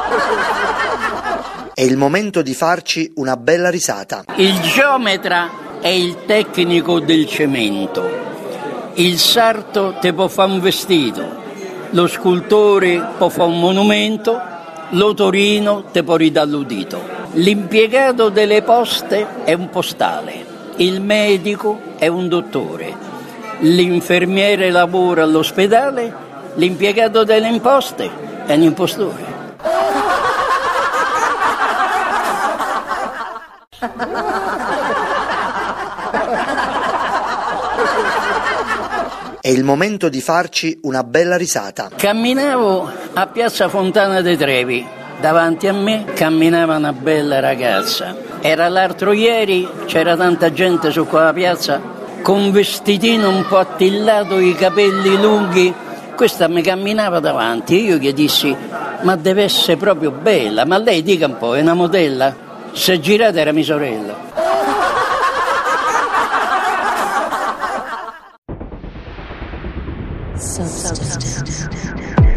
È il momento di farci una bella risata. Il geometra è il tecnico del cemento. Il sarto te può fare un vestito. Lo scultore può fare un monumento. L'otorino te può ridare l'udito. L'impiegato delle poste è un postale. Il medico è un dottore. L'infermiere lavora all'ospedale. L'impiegato delle imposte è un impostore. È il momento di farci una bella risata. Camminavo a Piazza Fontana dei Trevi. Davanti a me camminava una bella ragazza. Era l'altro ieri, c'era tanta gente su quella piazza con un vestitino un po' attillato, i capelli lunghi. Questa mi camminava davanti. Io gli dissi: ma deve essere proprio bella. Ma lei dica un po', è una modella? Se girate era mia sorella. Substance.